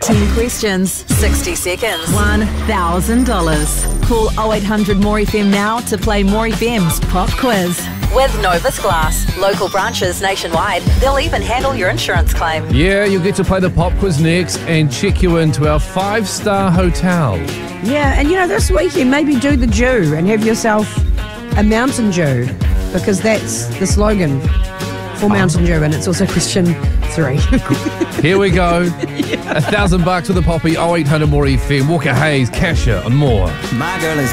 10 questions, 60 seconds, $1,000. Call 0800 More FM now to play More FM's Pop Quiz. With Novus Glass, local branches nationwide, they'll even handle your insurance claim. Yeah, you'll get to play the Pop Quiz next and check you into our 5-star hotel. Yeah, and this weekend, maybe do the Dew and have yourself a Mountain Dew, because that's the slogan for Mountain Dew, and it's also question 3. Here we go. $1,000 with a poppy, 0800 More FM, Walker Hayes, Kasha and more. My girl is